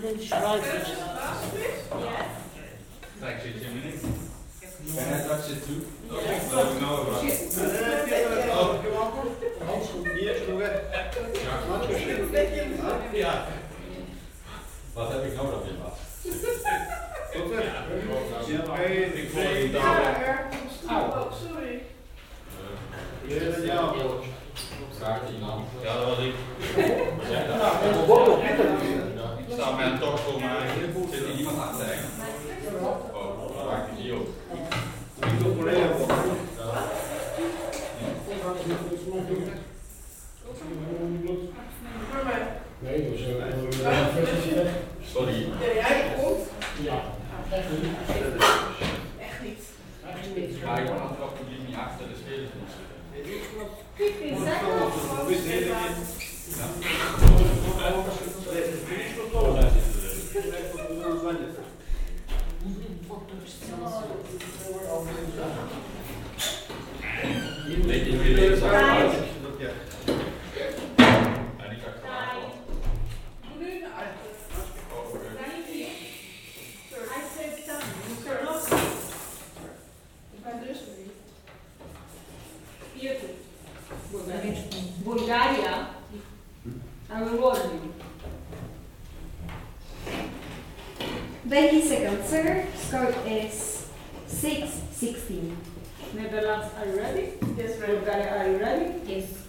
den schrijven. Yes. Like 15 minutes. Can I touch it too? Yes. Ja. Wat heb ik nodig in wat? Ik voel het daar. Sorry. Ja, dat was ik. Ik sta met een toch voor mij. Zit er iemand achter? Oh, dat maakt niet op. Nee, dat is Sorry. Ja, jij komt. ja. Echt niet. Maar ik kan achteraf publiek niet achter de spelers moet zitten. 15 seconds. Weet je hoe je dit zou houden? En die kan ik gewoon aanvallen. Oh, oké. Bulgaria. And we're rolling. 20 seconds, sir. Score is 6-16. Netherlands, are you ready? Yes, Bulgaria, are you ready? Yes.